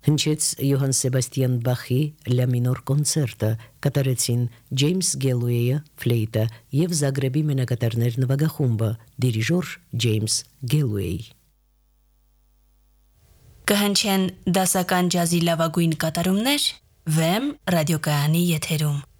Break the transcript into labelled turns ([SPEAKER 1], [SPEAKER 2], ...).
[SPEAKER 1] Հնչեց Յոհան Սեբաստիան Բախի Լա մինոր կոնցերտը, կատարեցին Ջեյմս Գելուեյը ֆլեյտը եւ Զագրեբի մենակատարներ նվագախումբը, դիրիժոր Ջեյմս Գելուեյ։
[SPEAKER 2] Կհնչեն դասական ջազի լավագույն կատարումներ Վեմ ռադիոկայանի եթերում։